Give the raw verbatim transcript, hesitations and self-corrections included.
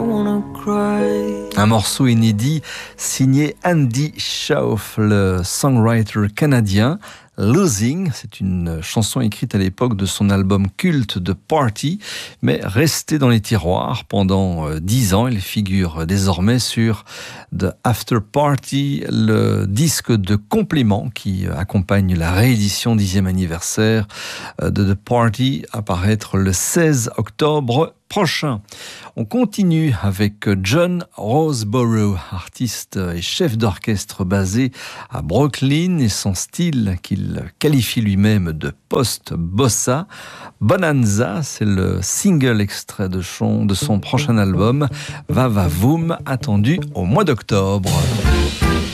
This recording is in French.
wanna cry. Un morceau inédit signé Andy Shauf, le songwriter canadien. Losing, c'est une chanson écrite à l'époque de son album culte de Party, mais restée dans les tiroirs pendant dix ans. Elle figure désormais sur The After Party, le disque de complément qui accompagne la réédition dixième anniversaire de The Party, à paraître le seize octobre prochain. On continue avec John Roseborough, artiste et chef d'orchestre basé à Brooklyn, et son style qu'il qualifie lui-même de post-bossa. Bonanza, c'est le single extrait de son, de son prochain album Va Va Voom, attendu au mois d'octobre.